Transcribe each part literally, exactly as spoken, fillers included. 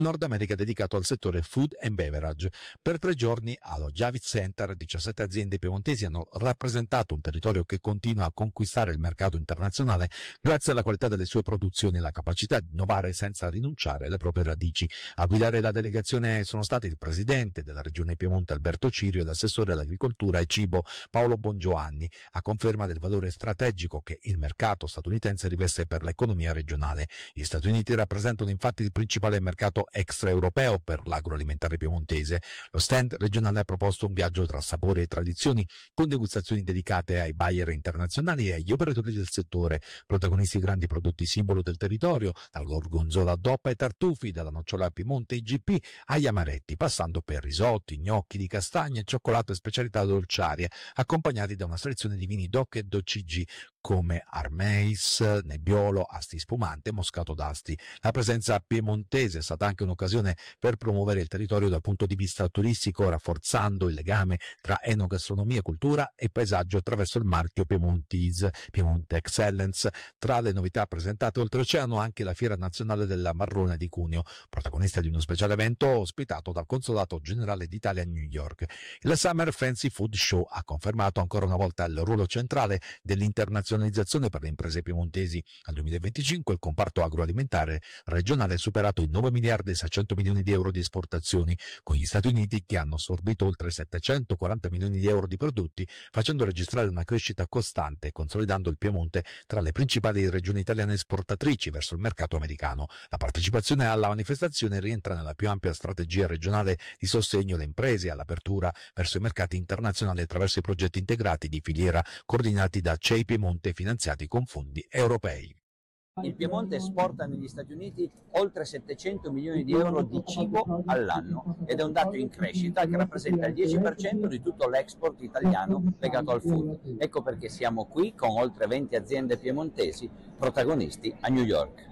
Nord America dedicato al settore food and beverage. Per tre giorni allo Javits Center diciassette aziende piemontesi hanno rappresentato un territorio che continua a conquistare il mercato internazionale grazie alla qualità delle sue produzioni e alla capacità di innovare senza rinunciare alle proprie radici. A guidare la delegazione sono stati il presidente della regione Piemonte Alberto Cirio e l'assessore all'agricoltura e cibo Paolo Bongiovanni, a conferma del valore strategico che il mercato statunitense riveste per l'economia regionale. Gli Stati Uniti rappresentano infatti il principale mercato extraeuropeo per l'agroalimentare piemontese. Lo stand regionale ha proposto un viaggio tra sapori e tradizioni, con degustazioni dedicate ai buyer internazionali e agli operatori del settore, protagonisti grandi prodotti simbolo del territorio, dal gorgonzola DOP ai tartufi, dalla nocciola Piemonte I G P agli amaretti, passando per risotti, gnocchi di castagne, cioccolato e specialità dolciarie, accompagnati da una selezione di vini DOC e D O C G come Armeis, Nebbiolo, Asti Spumante, Moscato d'Asti. La presenza piemontese è stata anche un'occasione per promuovere il territorio dal punto di vista turistico, rafforzando il legame tra enogastronomia, cultura e paesaggio attraverso il marchio Piemontese, Piemonte Excellence. Tra le novità presentate oltreoceano anche la Fiera Nazionale della Marrone di Cuneo, protagonista di uno speciale evento ospitato dal Consolato Generale d'Italia a New York. Il Summer Fancy Food Show ha confermato ancora una volta il ruolo centrale dell'internazionalizzazione per le imprese piemontesi. Nel duemilaventicinque il comparto agroalimentare regionale ha superato i nove miliardi e seicento milioni di euro di esportazioni, con gli Stati Uniti che hanno assorbito oltre settecentoquaranta milioni di euro di prodotti, facendo registrare una crescita costante e consolidando il Piemonte tra le principali regioni italiane esportatrici verso il mercato americano. La partecipazione alla manifestazione rientra nella più ampia strategia regionale di sostegno alle imprese e all'apertura verso i mercati internazionali attraverso i progetti integrati di filiera coordinati da C E I Piemonte e finanziati con fondi europei. Il Piemonte esporta negli Stati Uniti oltre settecento milioni di euro di cibo all'anno ed è un dato in crescita che rappresenta il dieci per cento di tutto l'export italiano legato al food. Ecco perché siamo qui con oltre venti aziende piemontesi protagonisti a New York.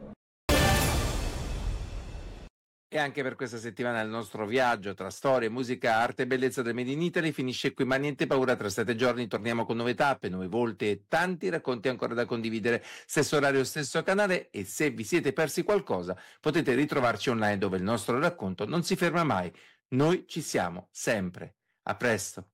E anche per questa settimana il nostro viaggio tra storia, musica, arte e bellezza del Made in Italy finisce qui, ma niente paura, tra sette giorni torniamo con nuove tappe, nuove volte e tanti racconti ancora da condividere. Stesso orario, stesso canale, e se vi siete persi qualcosa potete ritrovarci online dove il nostro racconto non si ferma mai. Noi ci siamo, sempre. A presto.